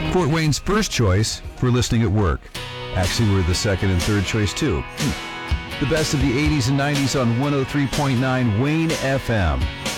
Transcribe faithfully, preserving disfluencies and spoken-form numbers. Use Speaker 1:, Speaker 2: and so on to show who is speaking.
Speaker 1: Fort Wayne's first choice for listening at work. Actually, we're the second and third choice, too. The best of the eighties and nineties on one oh three point nine Wayne F M.